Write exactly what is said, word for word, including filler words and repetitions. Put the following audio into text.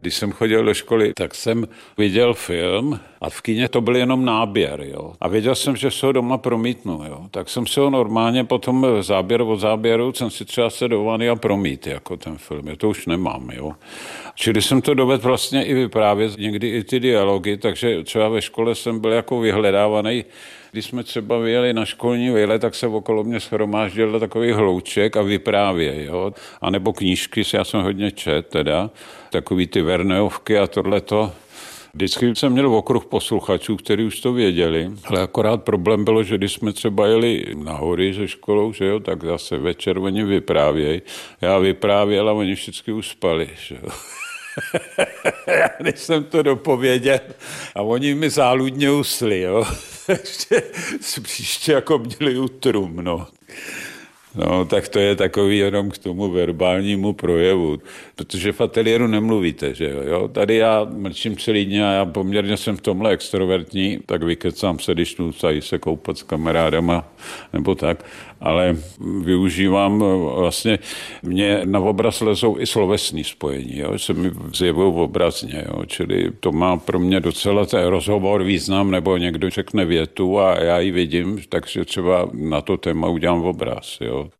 Když jsem chodil do školy, tak jsem viděl film a v kině to byl jenom náběr. Jo? A věděl jsem, že se ho doma promítnu. Jo? Tak jsem se ho normálně potom záběr od záběru jsem si třeba sedovaný a promít jako ten film. Jo? To už nemám. Jo? Čili jsem to dovedl vlastně i vyprávět, někdy i ty dialogy, takže třeba ve škole jsem byl jako vyhledávaný. Když jsme třeba vyjeli na školní výlet, tak se okolo mě shromáždil takový hlouček a vyprávěj, jo. A nebo knížky, já jsem hodně čet, teda, takový ty Verneovky a tohleto. Vždycky jsem měl okruh posluchačů, kteří už to věděli, ale akorát problém bylo, že když jsme třeba jeli na hory se školou, že jo, tak zase večer oni vyprávěj. Já vyprávěl a oni všichni už spali, že jo. Já než jsem to dopověděl a oni mi záludně usli, jo. Ještě příště jako měli utrum, no. No, tak to je takový jenom k tomu verbálnímu projevu, protože v ateliéru nemluvíte, že jo, jo? Tady já mlčím celý den a já poměrně jsem v tomhle extrovertní, tak vykecám se, když jdu se koupat s kamarádama nebo tak, ale využívám vlastně, mě na obraz lezou i slovesní spojení, jo? Se mi zjevují obrazně, jo? Čili to má pro mě docela ten rozhovor význam, nebo někdo řekne větu a já ji vidím, takže třeba na to téma udělám obraz, jo.